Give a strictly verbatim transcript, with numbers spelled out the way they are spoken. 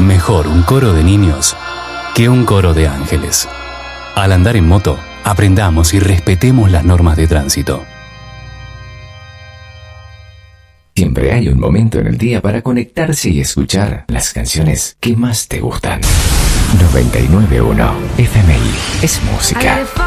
Mejor un coro de niños que un coro de ángeles. Al andar en moto, aprendamos y respetemos las normas de tránsito. Siempre hay un momento en el día para conectarse y escuchar las canciones que más te gustan. noventa y nueve punto uno F M I es música.